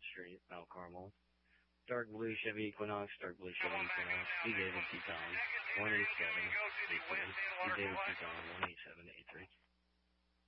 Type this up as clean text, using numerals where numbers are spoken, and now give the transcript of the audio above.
Street, Mount Carmel. Dark blue Chevy Equinox, dark blue Chevy Equinox, D. David Teton, 18783. D. David Teton, 18783.